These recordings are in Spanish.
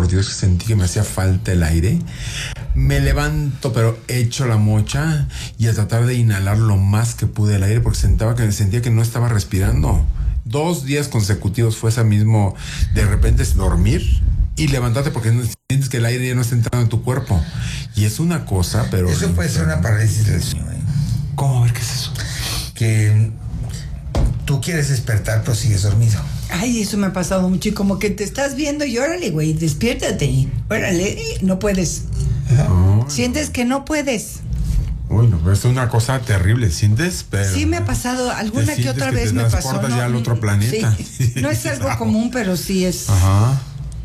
por Dios que sentí que me hacía falta el aire. Me levanto, pero echo la mocha y a tratar de inhalar lo más que pude el aire porque sentía que no estaba respirando. 2 días consecutivos fue esa mismo, de repente es dormir y levantarte porque sientes que el aire ya no está entrando en tu cuerpo. Y es una cosa, pero... Eso puede ser una parálisis del sueño, ¿eh? ¿Cómo? A ver, ¿qué es eso? Que tú quieres despertar, pero sigues dormido. Ay, eso me ha pasado mucho. Y como que te estás viendo y órale, güey, despiértate. Órale, no puedes. Sientes que no puedes. Uy, no, pero es una cosa terrible, ¿sientes? Pero sí me ha pasado, alguna que otra vez me pasó. Te transportas ya al otro planeta. Sí. No es algo común, pero sí es. Ajá.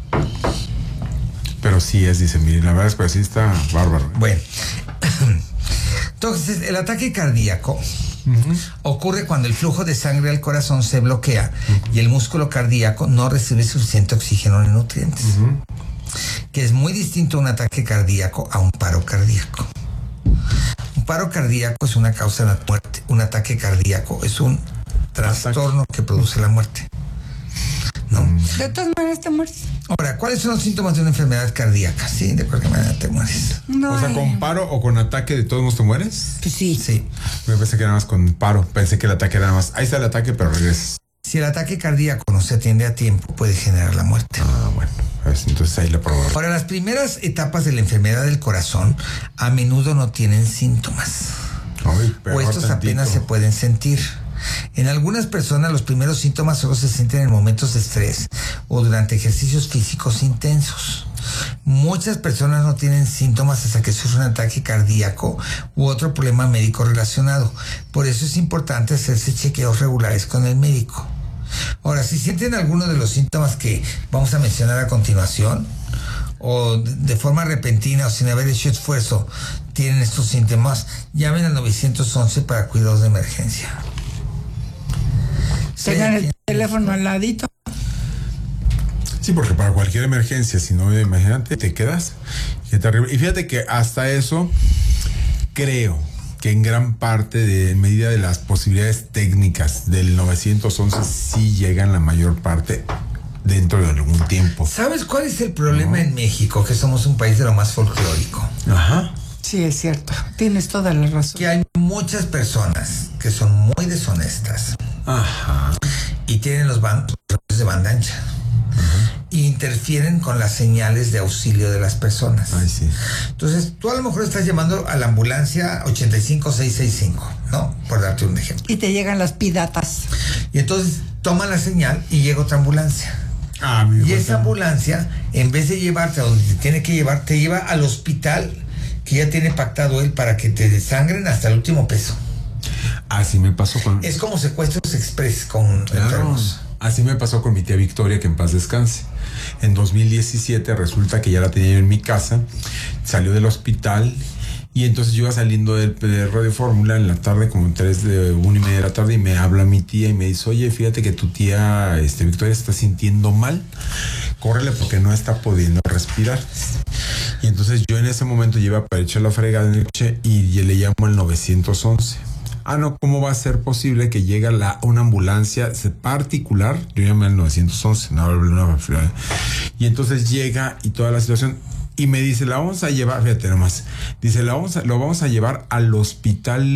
Pero sí es, dice, miren, la verdad es que sí está bárbaro. Bueno, entonces el ataque cardíaco ocurre cuando el flujo de sangre al corazón se bloquea y el músculo cardíaco no recibe suficiente oxígeno ni nutrientes, que es muy distinto a un ataque cardíaco a un paro cardíaco. Un paro cardíaco es una causa de la muerte, un ataque cardíaco es un trastorno que produce la muerte. ¿No? De todas maneras te mueres. Ahora, ¿cuáles son los síntomas de una enfermedad cardíaca? Sí, de cualquier manera te mueres. No, o sea, ¿con paro o con ataque de todos modos te mueres? Pues sí. Sí. Me pensé que era más con paro. Pensé que el ataque era más. Ahí está el ataque, pero regresas. Si el ataque cardíaco no se atiende a tiempo, puede generar la muerte. Ah, bueno. Entonces ahí la probamos. Ahora, las primeras etapas de la enfermedad del corazón a menudo no tienen síntomas. Ay, O estos apenas se pueden sentir. En algunas personas los primeros síntomas solo se sienten en momentos de estrés o durante ejercicios físicos intensos. Muchas personas no tienen síntomas hasta que sufren un ataque cardíaco u otro problema médico relacionado. Por eso es importante hacerse chequeos regulares con el médico. Ahora, si sienten alguno de los síntomas que vamos a mencionar a continuación, o de forma repentina o sin haber hecho esfuerzo tienen estos síntomas, llamen al 911 para cuidados de emergencia. Tengan el teléfono al ladito. Sí, porque para cualquier emergencia, si no, imagínate, te quedas. Qué terrible. Y fíjate que hasta eso, creo que en gran parte de medida de las posibilidades técnicas del 911 sí llegan la mayor parte dentro de algún tiempo. ¿Sabes cuál es el problema en México? Que somos un país de lo más folclórico. Ajá. Sí, es cierto. Tienes toda la razón. Que hay muchas personas que son muy deshonestas. Ajá. Y tienen los radios de banda ancha. E interfieren con las señales de auxilio de las personas. Ay, sí. Entonces, tú a lo mejor estás llamando a la ambulancia 85665, ¿no? Por darte un ejemplo. Y te llegan las pidatas. Y entonces toma la señal y llega otra ambulancia. Ah, y esa ambulancia, en vez de llevarte a donde te tiene que llevar, te lleva al hospital que ya tiene pactado él para que te desangren hasta el último peso. Así me pasó con... Es como secuestros express con enfermos. Así me pasó con mi tía Victoria, que en paz descanse. En 2017 resulta que ya la tenía yo en mi casa, salió del hospital y entonces yo iba saliendo de Radio Fórmula en la tarde, como 1:30 de la tarde, y me habla mi tía y me dice, oye, fíjate que tu tía Victoria se está sintiendo mal, córrele porque no está pudiendo respirar. Y entonces yo en ese momento lleva para echar la fregada en el coche y le llamo al 911. Ah, no, ¿cómo va a ser posible que llegue una ambulancia particular? Yo llamé al 911, y entonces llega y toda la situación, y me dice, la vamos a llevar, fíjate nomás, dice, lo vamos a llevar al hospital,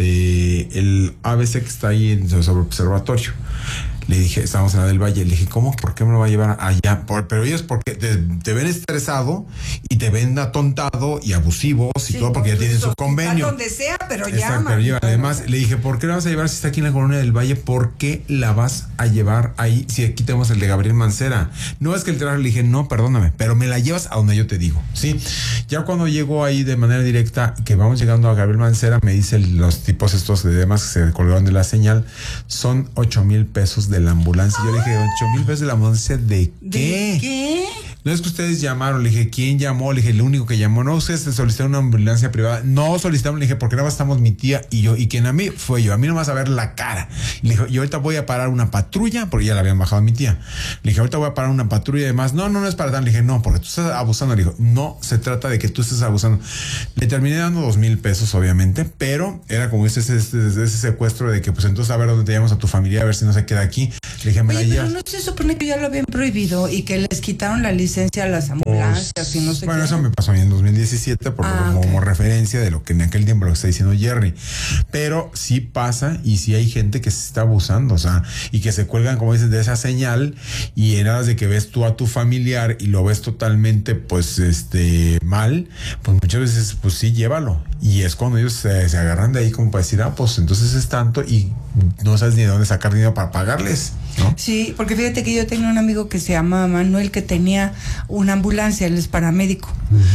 el ABC que está ahí en sobre observatorio. Le dije, estábamos en la del Valle, le dije, ¿cómo? ¿Por qué me lo va a llevar allá? Pero ellos porque te ven estresado y te ven atontado y abusivos y todo porque ya tienen su convenio. Donde sea, pero exacto, pero lleva. Además, le dije, ¿por qué la vas a llevar si está aquí en la colonia del Valle? ¿Por qué la vas a llevar ahí si aquí tenemos el de Gabriel Mancera? No es que el trabajo, le dije, no, perdóname, pero me la llevas a donde yo te digo, ¿sí? Ya cuando llego ahí de manera directa, que vamos llegando a Gabriel Mancera, me dicen los tipos estos de demás que se colgaron de la señal, son 8,000 pesos de la ambulancia. Yo le dije, 8,000 pesos de la ambulancia, ¿de qué? ¿De qué? No es que ustedes llamaron, le dije, ¿quién llamó? Le dije, el único que llamó, no, ustedes solicitaron una ambulancia privada. No solicitamos, le dije, porque nada más estamos mi tía y yo, y quien a mí fue yo, a mí no me vas a ver la cara. Le dije, y ahorita voy a parar una patrulla, porque ya la habían bajado a mi tía. Le dije, ahorita voy a parar una patrulla y demás. No es para tanto. Le dije, no, porque tú estás abusando. Le dijo, no se trata de que tú estés abusando. Le terminé dando 2,000 pesos, obviamente, pero era como ese secuestro de que, pues entonces a ver dónde te llevamos a tu familia, a ver si no se queda aquí. Le dije, oye, pero no se supone que ya lo habían prohibido y que les quitaron la licencia a las ambulancias. ambulancias y no sé bueno, qué. eso me pasó a mí en 2017 como referencia de lo que en aquel tiempo lo que está diciendo Jerry. Pero sí pasa y sí hay gente que se está abusando, o sea, y que se cuelgan, como dices, de esa señal, y en aras de que ves tú a tu familiar y lo ves totalmente, pues, mal, pues muchas veces, pues sí, llévalo. Y es cuando ellos se agarran de ahí como para decir, pues entonces es tanto, y no sabes ni de dónde sacar dinero para pagarles, ¿no? Sí, porque fíjate que yo tenía un amigo que se llama Manuel, que tenía una ambulancia, él es paramédico.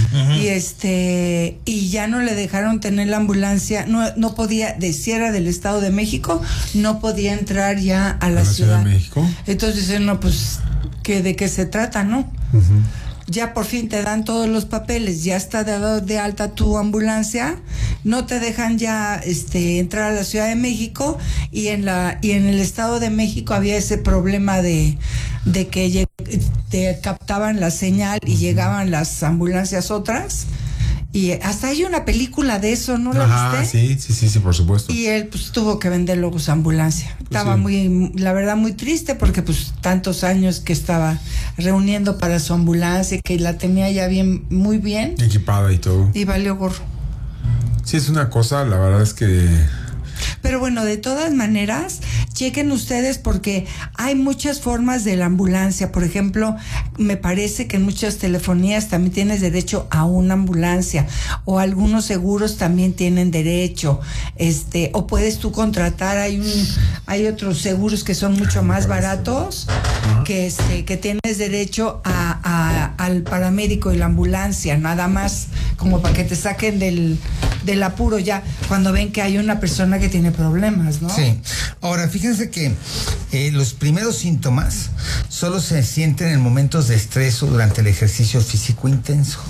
Y ya no le dejaron tener la ambulancia, no podía, si era del Estado de México, no podía entrar ya a la ciudad de México. Entonces dicen, no, pues, ¿de qué se trata, no? Ya por fin te dan todos los papeles, ya está de alta tu ambulancia, no te dejan ya entrar a la Ciudad de México, y en el Estado de México había ese problema de que te captaban la señal y llegaban las ambulancias otras. Y hasta hay una película de eso, ¿no la viste? Sí, por supuesto. Y él pues tuvo que vender luego su ambulancia. Estaba la verdad, muy triste, porque pues tantos años que estaba reuniendo para su ambulancia, que la tenía ya muy bien equipada y todo. Y valió gorro. Sí, es una cosa, la verdad es que... Pero bueno, de todas maneras, chequen ustedes, porque hay muchas formas de la ambulancia. Por ejemplo, me parece que en muchas telefonías también tienes derecho a una ambulancia, o algunos seguros también tienen derecho, o puedes tú contratar, hay otros seguros que son mucho más baratos, que tienes derecho al paramédico y la ambulancia, nada más como para que te saquen del apuro ya cuando ven que hay una persona que tiene problemas, ¿no? Sí. Ahora, fíjense que los primeros síntomas solo se sienten en momentos de estrés o durante el ejercicio físico intenso.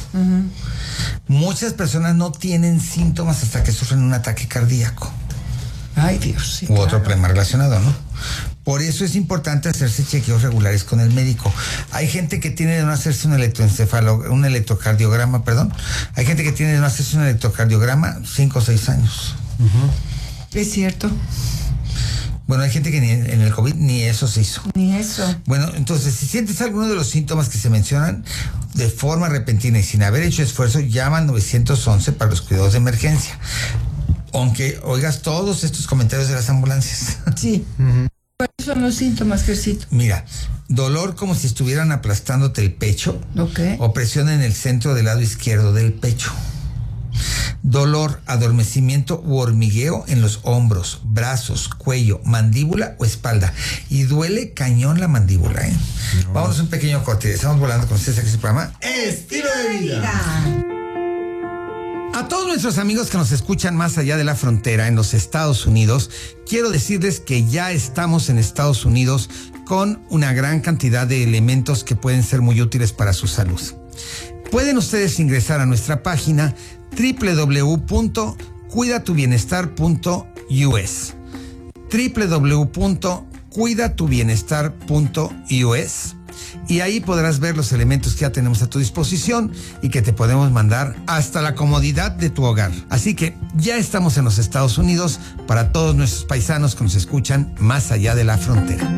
Muchas personas no tienen síntomas hasta que sufren un ataque cardíaco. Ay, Dios, sí, u otro problema relacionado, ¿no? Por eso es importante hacerse chequeos regulares con el médico. Hay gente que tiene de no hacerse un electrocardiograma, Hay gente que tiene de no hacerse un electrocardiograma 5 o 6 años. Es cierto. Bueno, hay gente que en el COVID ni eso se hizo. Ni eso. Bueno, entonces, si sientes alguno de los síntomas que se mencionan de forma repentina y sin haber hecho esfuerzo, llama al 911 para los cuidados de emergencia. Aunque oigas todos estos comentarios de las ambulancias. Sí. ¿Cuáles son los síntomas, Gercito? Mira, dolor como si estuvieran aplastándote el pecho. Opresión en el centro del lado izquierdo del pecho. Dolor, adormecimiento u hormigueo en los hombros, brazos, cuello, mandíbula o espalda. Y duele cañón la mandíbula, ¿eh? No. Vamos a un pequeño corte. Estamos volando con ustedes aquí en su programa Estilo de Vida. A todos nuestros amigos que nos escuchan más allá de la frontera en los Estados Unidos, quiero decirles que ya estamos en Estados Unidos con una gran cantidad de elementos que pueden ser muy útiles para su salud. Pueden ustedes ingresar a nuestra página www.cuidatubienestar.us www.cuidatubienestar.us y ahí podrás ver los elementos que ya tenemos a tu disposición y que te podemos mandar hasta la comodidad de tu hogar. Así que ya estamos en los Estados Unidos para todos nuestros paisanos que nos escuchan más allá de la frontera.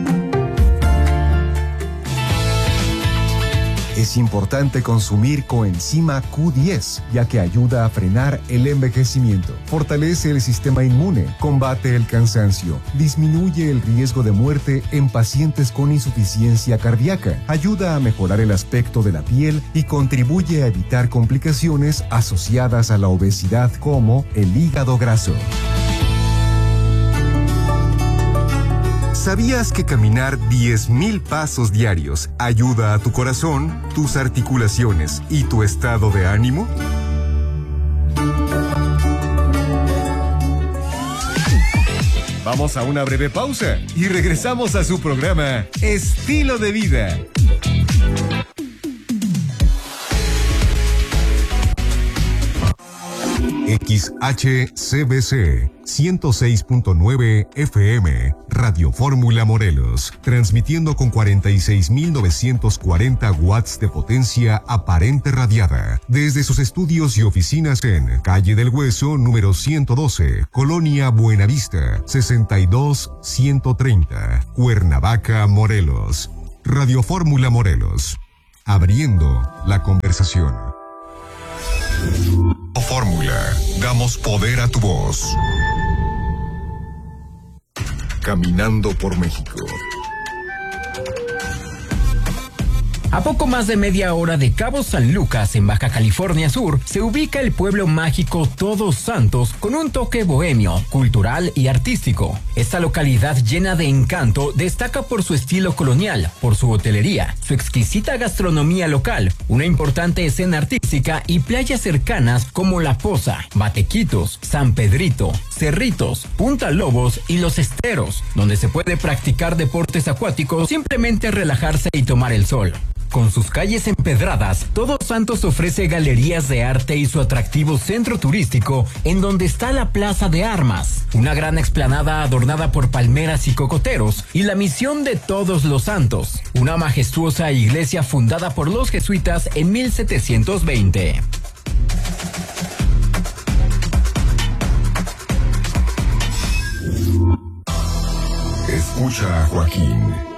Es importante consumir coenzima Q10, ya que ayuda a frenar el envejecimiento, fortalece el sistema inmune, combate el cansancio, disminuye el riesgo de muerte en pacientes con insuficiencia cardíaca, ayuda a mejorar el aspecto de la piel y contribuye a evitar complicaciones asociadas a la obesidad como el hígado graso. ¿Sabías que caminar 10,000 pasos diarios ayuda a tu corazón, tus articulaciones y tu estado de ánimo? Vamos a una breve pausa y regresamos a su programa Estilo de Vida. XHCBC 106.9 FM, Radio Fórmula Morelos, transmitiendo con 46.940 watts de potencia aparente radiada, desde sus estudios y oficinas en Calle del Hueso, número 112, Colonia Buenavista, 62130, Cuernavaca, Morelos. Radio Fórmula Morelos. abriendo la conversación. Fórmula, damos poder a tu voz. Caminando por México. A poco más de media hora de Cabo San Lucas, en Baja California Sur, se ubica el pueblo mágico Todos Santos con un toque bohemio, cultural y artístico. Esta localidad llena de encanto destaca por su estilo colonial, por su hotelería, su exquisita gastronomía local, una importante escena artística y playas cercanas como La Poza, Batequitos, San Pedrito, Cerritos, Punta Lobos y Los Esteros, donde se puede practicar deportes acuáticos, simplemente relajarse y tomar el sol. Con sus calles empedradas, Todos Santos ofrece galerías de arte y su atractivo centro turístico, en donde está la Plaza de Armas, una gran explanada adornada por palmeras y cocoteros, y la Misión de Todos los Santos, una majestuosa iglesia fundada por los jesuitas en 1720. Escucha a Joaquín.